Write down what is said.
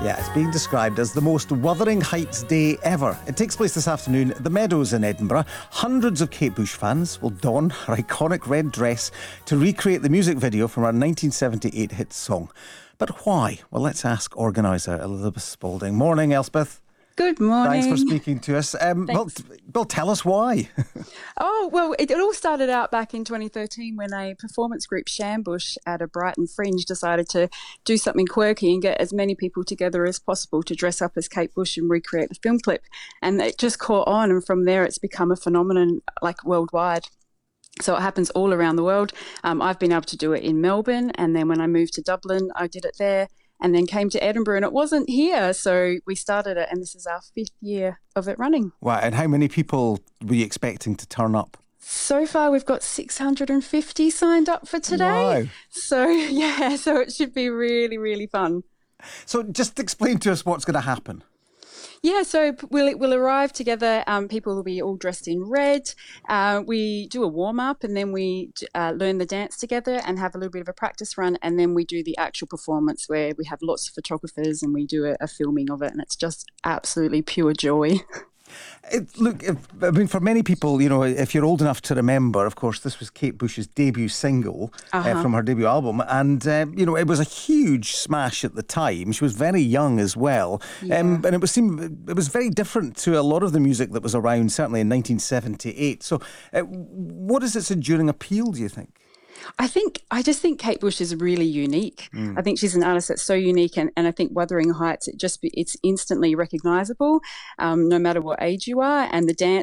Yeah, it's being described as the most Wuthering Heights day ever. It takes place this afternoon at the Meadows in Edinburgh. Hundreds of Kate Bush fans will don her iconic red dress to recreate the music video from her 1978 hit song. But why? Well, let's ask organiser Elizabeth Spalding. Morning, Elspeth. Good morning. Thanks for speaking to us. Well, tell us why. It all started out back in 2013 when a performance group, Shambush, at a Brighton Fringe decided to do something quirky and get as many people together as possible to dress up as Kate Bush and recreate the film clip. And it just caught on, and from there it's become a phenomenon worldwide. So it happens all around the world. I've been able to do it in Melbourne, and then when I moved to Dublin, I did it there. And then came to Edinburgh, and it wasn't here. So we started it, and this is our 5th year of it running. Wow, and how many people were you expecting to turn up? So far, we've got 650 signed up for today. Wow. So it should be really, really fun. So just explain to us what's going to happen. Yeah, so we'll arrive together. People will be all dressed in red. We do a warm-up, and then we learn the dance together and have a little bit of a practice run, and then we do the actual performance where we have lots of photographers and we do a filming of it, and it's just absolutely pure joy. For many people, if you're old enough to remember, of course, this was Kate Bush's debut single from her debut album. And, it was a huge smash at the time. She was very young as well. Yeah. And it was very different to a lot of the music that was around, certainly in 1978. So what is its enduring appeal, do you think? I just think Kate Bush is really unique. I think she's an artist that's so unique, and I think Wuthering Heights, it's instantly recognisable, no matter what age you are, and the